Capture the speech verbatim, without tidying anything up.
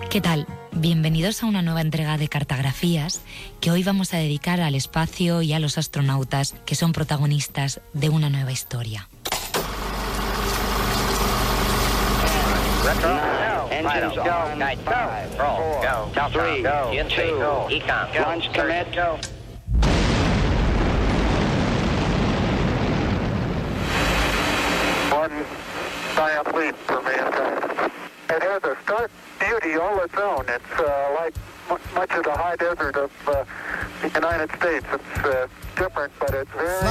¿Qué tal? Bienvenidos a una nueva entrega de Cartografías que hoy vamos a dedicar al espacio y a los astronautas que son protagonistas de una nueva historia. Engines go, guide five, roll, go, three, go, two, go, econ, launch commit, go. One giant leap for mankind. It has a stark beauty all its own. It's uh, like m- much of the high desert of uh, the United States. It's uh, different, but it's very...